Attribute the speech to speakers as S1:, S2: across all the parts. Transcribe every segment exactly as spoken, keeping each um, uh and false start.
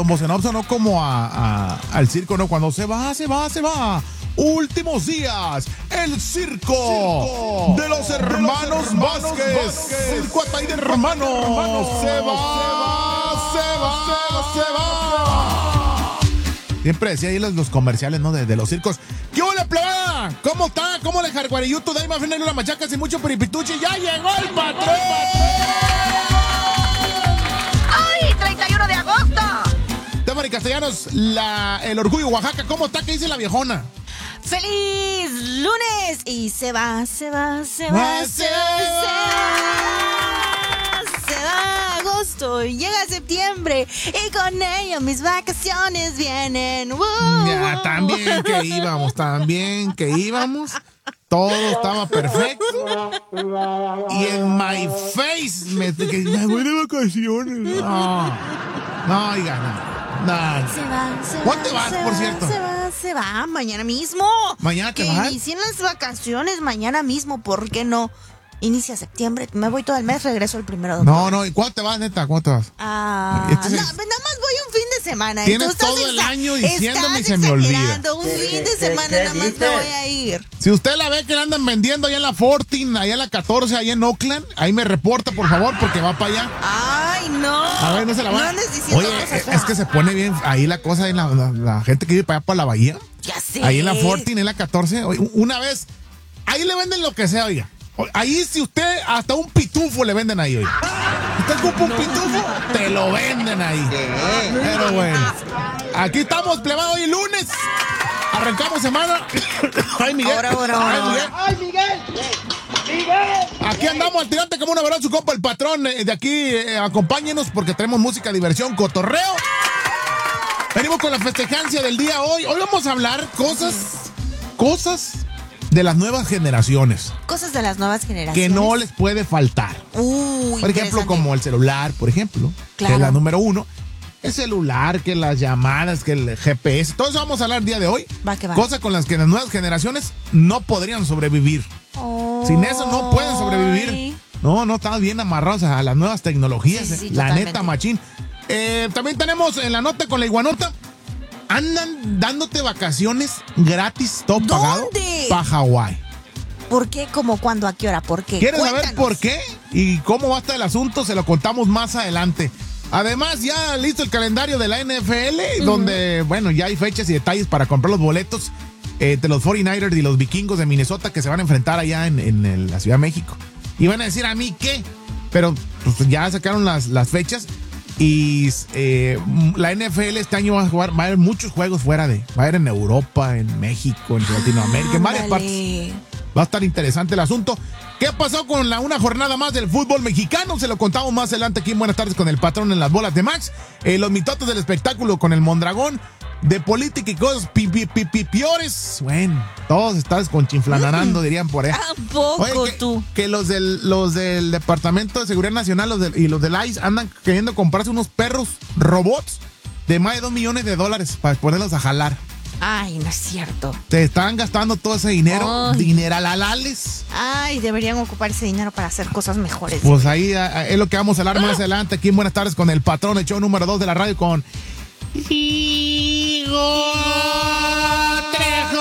S1: emocionado, sonó como a, a, al circo, ¿no? Cuando se va, se va, se va. Últimos días, el circo, circo de los hermanos, de los hermanos Vázquez. Vázquez. Circo Ataide hermanos. Hermano, se va, se va, se va, se va. Siempre decía ahí los, los comerciales, ¿no? De, de los circos. ¿Qué hola, plebada? ¿Cómo está? ¿Cómo le jarguariyuto? De ahí más la machaca sin mucho piripituchi. ¡Ya llegó el patrón!
S2: ¡Ay, treinta y uno de agosto!
S1: Tamari Castellanos, la, el orgullo Oaxaca. ¿Cómo está? ¿Qué dice la viejona?
S2: ¡Feliz lunes! Y se va, se va, se va, se va, se va, se va agosto y llega septiembre y con ello mis vacaciones vienen. ¡Woo!
S1: Ya, también que íbamos, también que íbamos. Todo estaba perfecto. Y en my face me que me voy de vacaciones. No, no, oiga, no. Nah.
S2: Se va, se va.
S1: ¿Cuándo te vas,
S2: se
S1: por
S2: va,
S1: cierto?
S2: Se va, se va, mañana mismo.
S1: ¿Mañana te
S2: que
S1: vas?
S2: Inicien las vacaciones mañana mismo, ¿por qué no? Inicia septiembre, me voy todo el mes, regreso el primero de octubre.
S1: No, no, ¿y cuándo te vas, neta? ¿Cuándo te vas?
S2: Ah,
S1: Este
S2: no,
S1: es-
S2: nada más voy un fin de semana.
S1: Tienes
S2: Tú estás
S1: todo el
S2: exa-
S1: año diciéndome y
S2: estás
S1: se me olvida.
S2: exagerando, un fin de semana nada más me voy a ir.
S1: Si usted la ve que la andan vendiendo allá en la catorce, allá en la catorce, allá en Oakland, ahí me reporta, por favor, porque va para allá.
S2: Ay, no.
S1: A ver, no se la va.
S2: No andes diciendo
S1: Oye,
S2: cosas
S1: es,
S2: feas.
S1: es que se pone bien ahí la cosa, en la, la, la gente que vive para allá para la bahía.
S2: Ya sé.
S1: Ahí en la catorce, en la catorce, oye, una vez, ahí le venden lo que sea, oiga. Ahí si usted, hasta un pitufo le venden ahí, oiga. Usted compra un pitufo, te lo venden ahí. Pero bueno, aquí estamos, plebado, hoy lunes. Arrancamos semana. Ay, Miguel.
S2: Ahora, ahora,
S1: Ay,
S2: ahora.
S1: Miguel.
S3: ¡Ay, Miguel! ¡Miguel!
S1: Aquí andamos al tirante como un abrazo, su compa, el patrón eh, de aquí. Eh, acompáñenos porque tenemos música, diversión, cotorreo. Venimos con la festejancia del día hoy. Hoy vamos a hablar cosas, cosas de las nuevas generaciones
S2: Cosas de las nuevas generaciones.
S1: que no les puede faltar.
S2: Uy,
S1: Por ejemplo, como el celular, por ejemplo, que
S2: Claro.
S1: es la número uno. El celular, que las llamadas, que el G P S, todo eso vamos a hablar el día de hoy.
S2: Va que va.
S1: Cosas con las que las nuevas generaciones no podrían sobrevivir. Sin eso no pueden sobrevivir. No, no, estamos bien amarrados a las nuevas tecnologías.
S2: Sí, sí, sí,
S1: eh. La
S2: totalmente.
S1: neta, machín. Eh, también tenemos en la nota con la iguanota. Andan dándote vacaciones gratis, todo
S2: ¿Dónde?
S1: pagado, para Hawái.
S2: ¿Por qué? ¿Cómo? ¿Cuándo? ¿A qué hora? ¿Por qué?
S1: ¿Quieres saber
S2: Cuéntanos.
S1: por qué y cómo va a estar el asunto? Se lo contamos más adelante. Además, ya listo el calendario de la N F L, uh-huh. donde, bueno, ya hay fechas y detalles para comprar los boletos eh, de los cuarenta y nueve ers y los vikingos de Minnesota que se van a enfrentar allá en, en, en la Ciudad de México. Y van a decir, ¿a mí qué? Pero pues, ya sacaron las, las fechas y eh, la N F L este año va a jugar, va a haber muchos juegos fuera de, va a haber en Europa, en México, en Latinoamérica, en varias partes. Va a estar interesante el asunto. ¿Qué pasó con la una jornada más del fútbol mexicano? Se lo contamos más adelante aquí en Buenas Tardes con el patrón en las bolas de Max. Eh, los mitotes del espectáculo con el Mondragón. De política y cosas pi, pi, pi, pi, piores. Bueno, todos estás conchinflanarando, mm. dirían por ahí.
S2: Tampoco
S1: Oye, que,
S2: tú.
S1: Que los del, los del Departamento de Seguridad Nacional los del, y los del I C E andan queriendo comprarse unos perros robots de más de dos millones de dólares para ponerlos a jalar.
S2: Ay, no es cierto.
S1: Te están gastando todo ese dinero,
S2: Ay.
S1: dineralales.
S2: Ay, deberían ocupar ese dinero para hacer cosas mejores.
S1: Pues ahí a, a, es lo que vamos a hablar más adelante aquí en Buenas Tardes con el patrón, el show número dos de la radio con Higo Trejo.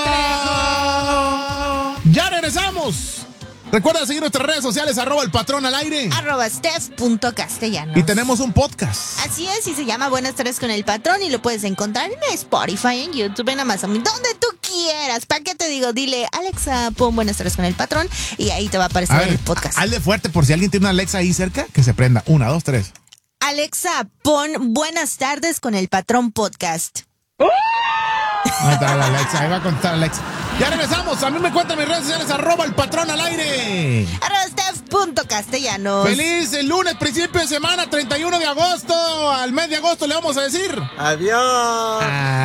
S1: Ya regresamos. Recuerda seguir nuestras redes sociales, arroba el patrón al aire.
S2: Arroba steph.castellanos.
S1: Y tenemos un podcast.
S2: Así es, y se llama Buenas Tardes con el Patrón y lo puedes encontrar en Spotify, en YouTube, en Amazon, donde tú quieras. ¿Para qué te digo? Dile, Alexa, pon Buenas Tardes con el Patrón y ahí te va a aparecer
S1: A ver,
S2: el podcast.
S1: hazle fuerte por si alguien tiene una Alexa ahí cerca, que se prenda. Una, dos, tres.
S2: Alexa, pon Buenas Tardes con el Patrón podcast.
S1: Ahí está la Alexa, ahí va a contar Alexa. Ya regresamos, a mí me cuentan mis redes sociales, arroba el patrón al aire.
S2: Arroba steph.castellanos.
S1: Feliz el lunes, principio de semana, treinta y uno de agosto, al mes de agosto le vamos a decir.
S3: Adiós.
S1: Ah.